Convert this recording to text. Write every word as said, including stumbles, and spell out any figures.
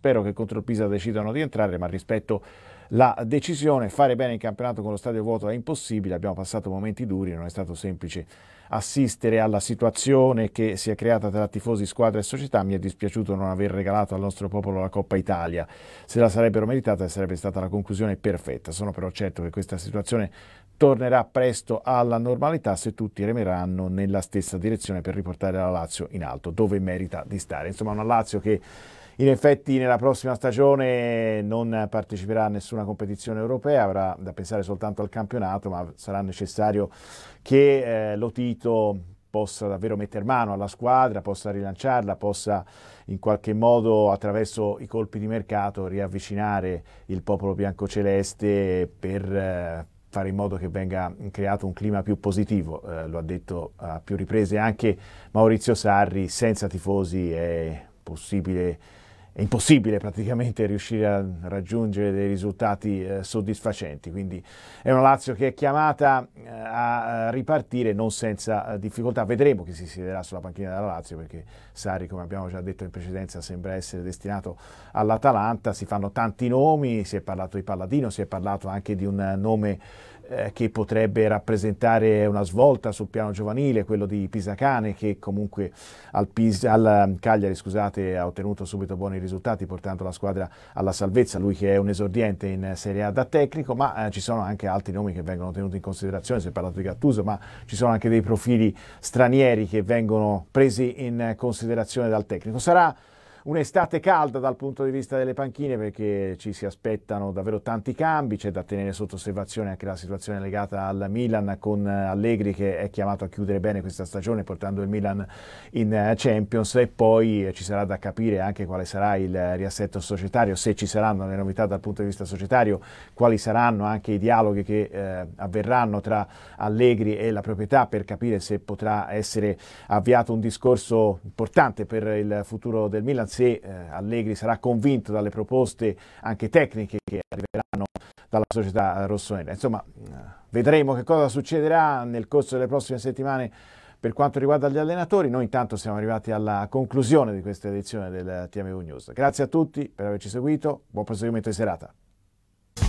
spero che contro il Pisa decidano di entrare, ma rispetto la decisione. Fare bene in campionato con lo stadio vuoto è impossibile, abbiamo passato momenti duri, non è stato semplice assistere alla situazione che si è creata tra tifosi, squadra e società. Mi è dispiaciuto non aver regalato al nostro popolo la Coppa Italia, se la sarebbero meritata e sarebbe stata la conclusione perfetta. Sono però certo che questa situazione tornerà presto alla normalità se tutti remeranno nella stessa direzione per riportare la Lazio in alto, dove merita di stare. Insomma, una Lazio che in effetti nella prossima stagione non parteciperà a nessuna competizione europea, avrà da pensare soltanto al campionato, ma sarà necessario che eh, Lotito possa davvero mettere mano alla squadra, possa rilanciarla, possa in qualche modo attraverso i colpi di mercato riavvicinare il popolo biancoceleste per eh, fare in modo che venga creato un clima più positivo. Eh, lo ha detto a più riprese anche Maurizio Sarri, senza tifosi è possibile È impossibile praticamente riuscire a raggiungere dei risultati eh, soddisfacenti, quindi è una Lazio che è chiamata eh, a ripartire non senza eh, difficoltà. Vedremo chi si siederà sulla panchina della Lazio, perché Sarri, come abbiamo già detto in precedenza, sembra essere destinato all'Atalanta. Si fanno tanti nomi, si è parlato di Palladino, si è parlato anche di un nome eh, che potrebbe rappresentare una svolta sul piano giovanile, quello di Pisacane, che comunque al, Pis- al Cagliari scusate, ha ottenuto subito buoni risultati portando la squadra alla salvezza, lui che è un esordiente in Serie A da tecnico, ma eh, ci sono anche altri nomi che vengono tenuti in considerazione. Si è parlato di Gattuso, ma ci sono anche dei profili stranieri che vengono presi in considerazione dal tecnico. Sarà un'estate calda dal punto di vista delle panchine, perché ci si aspettano davvero tanti cambi. C'è da tenere sotto osservazione anche la situazione legata al Milan, con Allegri che è chiamato a chiudere bene questa stagione portando il Milan in Champions, e poi ci sarà da capire anche quale sarà il riassetto societario, se ci saranno le novità dal punto di vista societario, quali saranno anche i dialoghi che eh, avverranno tra Allegri e la proprietà, per capire se potrà essere avviato un discorso importante per il futuro del Milan, se eh, Allegri sarà convinto dalle proposte anche tecniche che arriveranno dalla società rossonera. Insomma, vedremo che cosa succederà nel corso delle prossime settimane per quanto riguarda gli allenatori. Noi intanto siamo arrivati alla conclusione di questa edizione del T M U News. Grazie a tutti per averci seguito, buon proseguimento di serata.